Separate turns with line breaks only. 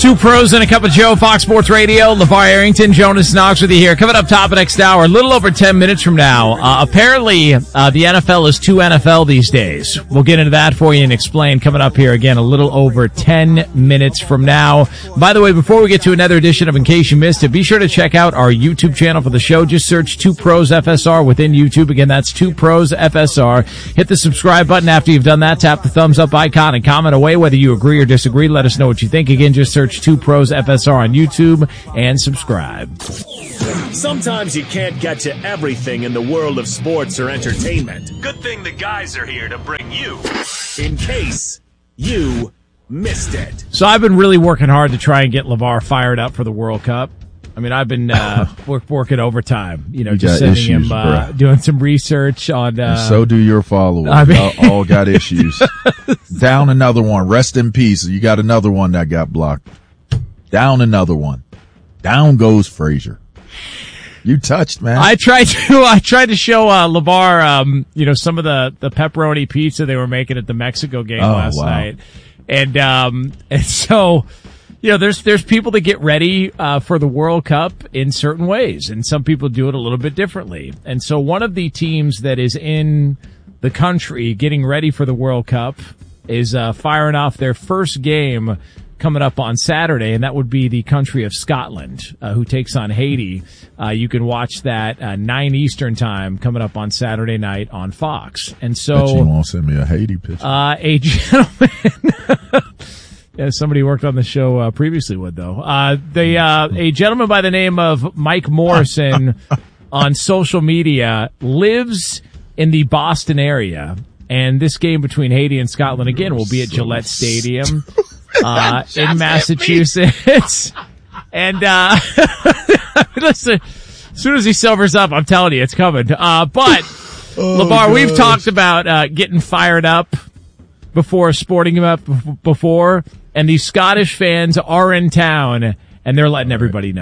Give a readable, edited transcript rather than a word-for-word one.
Two pros and a cup of Joe, Fox Sports Radio. LeVar Arrington, Jonas Knox with you here. Coming up top of next hour, a little over 10 minutes from now. Apparently, the NFL is 2 NFL these days. We'll get into that for you and explain coming up here again a little over 10 minutes from now. By the way, before we get to another edition of In Case You Missed It, be sure to check out our YouTube channel for the show. Just search 2 Pros FSR within YouTube. Again, that's 2 Pros FSR. Hit the subscribe button after you've done that. Tap the thumbs up icon and comment away whether you agree or disagree. Let us know what you think. Again, just search 2 Pros FSR on YouTube and subscribe.
Sometimes you can't get to everything in the world of sports or entertainment.
Good thing the guys are here to bring you
In Case You Missed It.
So I've been really working hard to try and get LeVar fired up for the World Cup. I mean, I've been working overtime, just sending
issues,
him, doing some research on...
and so do your followers.
I mean,
Y'all all got issues. Down another one. Rest in peace. You got another one that got blocked. Down another one. Down goes Frazier. You touched, man.
I tried to show LeVar, some of the pepperoni pizza they were making at the Mexico game last night. And so... there's people that get ready for the World Cup in certain ways, and some people do it a little bit differently. And so one of the teams that is in the country getting ready for the World Cup is firing off their first game coming up on Saturday, and that would be the country of Scotland, who takes on Haiti. You can watch that 9 Eastern time coming up on Saturday night on Fox. And so
Bet you won't send me a Haiti picture.
A gentleman... Yeah, somebody who worked on the show previously would, though. A gentleman by the name of Mike Morrison on social media lives in the Boston area. And this game between Haiti and Scotland, again, will be at Gillette Stadium in Massachusetts. And listen, as soon as he silvers up, I'm telling you, it's coming. But, LeVar, we've talked about getting fired up before, sporting him up before, and these Scottish fans are in town, and they're letting everybody know.